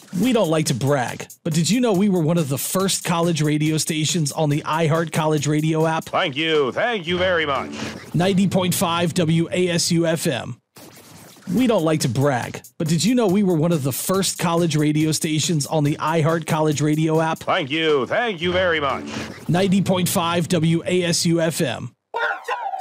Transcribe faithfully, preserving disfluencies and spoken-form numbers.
We don't like to brag, but did you know we were one of the first college radio stations on the iHeart College Radio app? Thank you. Thank you very much. ninety point five W A S U F M. We don't like to brag, but did you know we were one of the first college radio stations on the iHeart College Radio app? Thank you. Thank you very much. ninety point five W A S U F M.